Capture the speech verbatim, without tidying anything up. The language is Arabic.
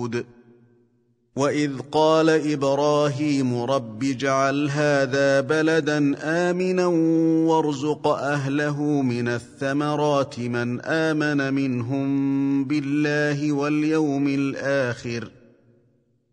الحدود وإذ قال إبراهيم رب اجعل هذا بلدا آمنا وارزق أهله من الثمرات من آمن منهم بالله واليوم الآخر